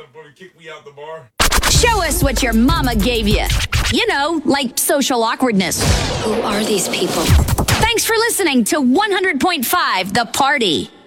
somebody kick me out the bar. Show us what your mama gave you. You know, like social awkwardness. Who are these people? Thanks for listening to 100.5 The Party.